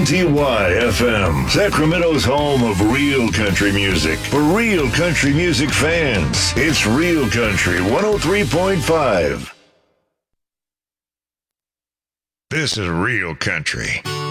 WNTY-FM, Sacramento's home of real country music. For real country music fans, it's Real Country 103.5. This is Real Country.